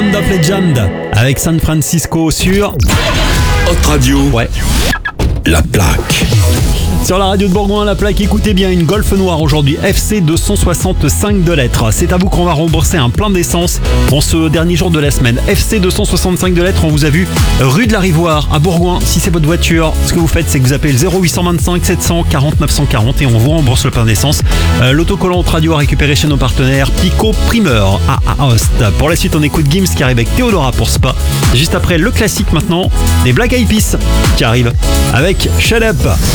Land of Legend avec San Francisco sur Hot Radio. Ouais. La plaque. Sur la radio de Bourgoin, la plaque, écoutez bien, une Golf noire aujourd'hui, FC 265 de lettres. C'est à vous qu'on va rembourser un plein d'essence en ce dernier jour de la semaine. FC 265 de lettres, on vous a vu rue de la Rivoire à Bourgoin. Si c'est votre voiture, ce que vous faites, c'est que vous appelez le 0825 740 940 et on vous rembourse le plein d'essence. L'autocollant Hot Radio à récupérer chez nos partenaires Pico Primeur à Aoste. Pour la suite, on écoute Gims qui arrive avec Théodora pour Spa. Juste après, le classique maintenant, des Black Eyed Peas qui arrivent avec Shut Up.